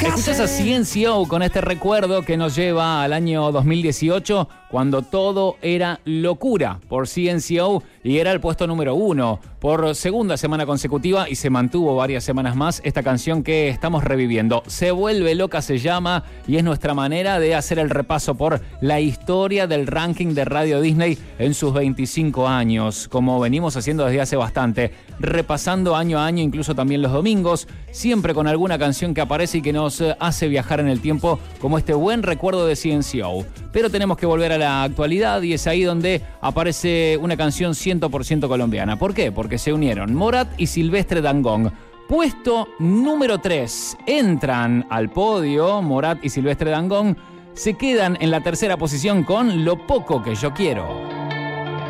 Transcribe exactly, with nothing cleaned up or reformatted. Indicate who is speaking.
Speaker 1: Escuchas a C N C O con este recuerdo que nos lleva al año dos mil dieciocho, cuando todo era locura por C N C O y era el puesto número uno por segunda semana consecutiva y se mantuvo varias semanas más esta canción que estamos reviviendo. Se vuelve loca se llama y es nuestra manera de hacer el repaso por la historia del ranking de Radio Disney en sus veinticinco años, como venimos haciendo desde hace bastante, repasando año a año, incluso también los domingos, siempre con alguna canción que aparece y que nos hace viajar en el tiempo, como este buen recuerdo de C N C O. Pero tenemos que volver a la actualidad y es ahí donde aparece una canción cien por ciento colombiana. ¿Por qué? Porque se unieron Morat y Silvestre Dangond. Puesto número tres. Entran al podio Morat y Silvestre Dangond. Se quedan en la tercera posición con Lo poco que yo quiero.